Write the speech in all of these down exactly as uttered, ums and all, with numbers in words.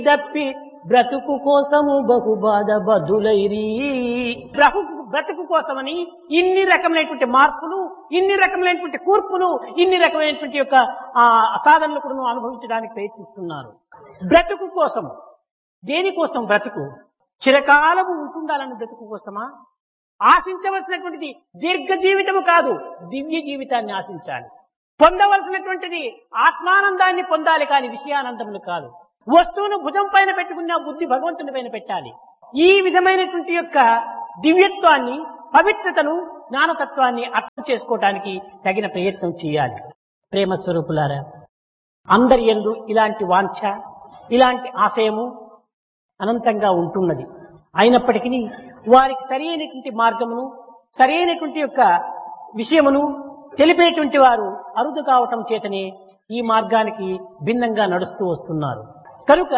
దప్పి బ్రతుకు కోసము బహు బాధ బదులైరి. బ్రతుకు బ్రతుకు కోసమని ఇన్ని రకమైనటువంటి మార్పులు, ఇన్ని రకమైనటువంటి కూర్పులు, ఇన్ని రకమైనటువంటి యొక్క ఆ సాధనలు కూడా అనుభవించడానికి ప్రయత్నిస్తున్నారు. బ్రతుకు కోసం, దేనికోసం బ్రతుకు? చిరకాలము ఉంటుండాలని బ్రతుకు కోసమా? ఆశించవలసినటువంటిది దీర్ఘ జీవితము కాదు, దివ్య జీవితాన్ని ఆశించాలి. పొందవలసినటువంటిది ఆత్మానందాన్ని పొందాలి, కానీ విషయానందములు కాదు. వస్తువును భుజం పైన పెట్టుకున్న బుద్ధి భగవంతుని పైన పెట్టాలి. ఈ విధమైనటువంటి యొక్క దివ్యత్వాన్ని, పవిత్రతను, జ్ఞానతత్వాన్ని అర్థం చేసుకోవటానికి తగిన ప్రయత్నం చేయాలి. ప్రేమ స్వరూపులారా, అందరి యందు ఇలాంటి వాంఛ, ఇలాంటి ఆశయము అనంతంగా ఉంటున్నది. అయినప్పటికీ వారికి సరి అయినటువంటి మార్గమును, సరి అయినటువంటి యొక్క విషయమును తెలిపేటువంటి వారు అరుదు కావటం చేతనే ఈ మార్గానికి భిన్నంగా నడుస్తూ వస్తున్నారు. కనుక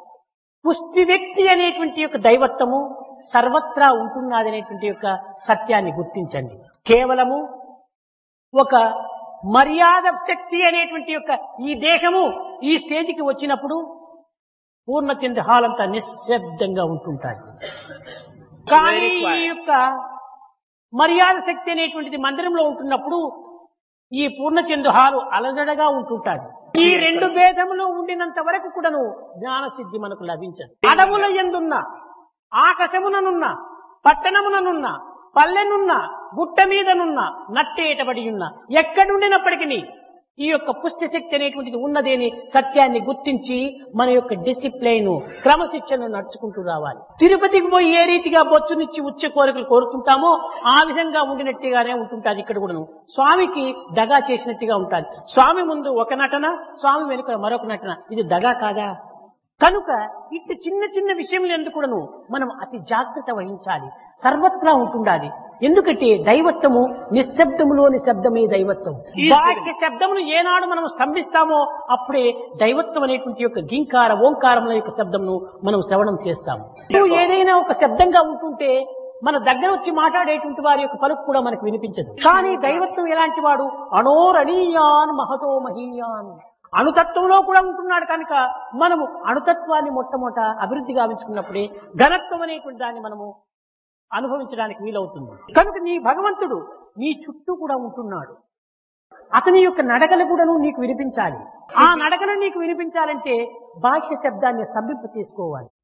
పుష్టి వ్యక్తి అనేటువంటి యొక్క దైవత్వము సర్వత్రా ఉంటున్నది అనేటువంటి యొక్క సత్యాన్ని గుర్తించండి. కేవలము ఒక మర్యాద శక్తి అనేటువంటి యొక్క ఈ దేహము ఈ స్టేజికి వచ్చినప్పుడు పూర్ణచంద్ర హాల్ అంతా నిశ్శబ్దంగా ఉంటుంటారు. కానీ ఈ యొక్క మర్యాద శక్తి అనేటువంటిది మందిరంలో ఉంటున్నప్పుడు ఈ పూర్ణచంద్ర హాలు అలజడగా ఉంటుంటారు. ఈ రెండు భేదములు ఉండినంత వరకు కూడాను జ్ఞాన సిద్ధి మనకు లభించదు. అడవుల యందున్న, ఆకాశముననున్న, పట్టణముననున్న, పల్లెనున్న, గుట్ట మీదనున్న, నట్టేటబడి ఉన్న, ఎక్కడుండినప్పటికీ ఈ యొక్క పుష్టి శక్తి అనేటువంటిది ఉన్నదేని సత్యాన్ని గుర్తించి మన యొక్క డిసిప్లైన్, క్రమశిక్షణ నడుచుకుంటూ రావాలి. తిరుపతికి పోయి ఏ రీతిగా బొచ్చునిచ్చి ఉచ్చ కోరికలు కోరుతుంటామో ఆ విధంగా ఉండినట్టుగానే ఉంటుంటాది. ఇక్కడ కూడాను స్వామికి దగా చేసినట్టుగా ఉంటుంది. స్వామి ముందు ఒక నటన, స్వామి వెనుక మరొక నటన. ఇది దగా కాదా? కనుక ఇట్టి చిన్న చిన్న విషయములు ఎందుకు కూడాను మనం అతి జాగ్రత్త వహించాలి. సర్వత్రా ఉంటుండాలి. ఎందుకంటే దైవత్వము నిశ్శబ్దములోని శబ్దమే దైవత్వం. బాహ్య శబ్దమును ఏనాడు మనం స్తంభిస్తామో అప్పుడే దైవత్వం అనేటువంటి యొక్క గింకార ఓంకారముల యొక్క శబ్దమును మనం శ్రవణం చేస్తాము. ఏదైనా ఒక శబ్దంగా ఉంటుంటే మన దగ్గర వచ్చి మాట్లాడేటువంటి వారి యొక్క పలుకు కూడా మనకు వినిపించదు. కానీ దైవత్వం ఎలాంటి వాడు? అణోరణీయాన్ మహతో మహీయాన్, అణుతత్వంలో కూడా ఉంటున్నాడు. కనుక మనము అణుతత్వాన్ని మొట్టమొదట అభివృద్ధి గావించుకున్నప్పుడే ఘనత్వం అనేటువంటి దాన్ని మనము అనుభవించడానికి వీలవుతుంది. కనుక నీ భగవంతుడు నీ చుట్టూ కూడా ఉంటున్నాడు. అతని యొక్క నడకలు కూడాను నీకు వినిపించాలి. ఆ నడకలు నీకు వినిపించాలంటే బాహ్య శబ్దాన్ని స్తంభింప చేసుకోవాలి.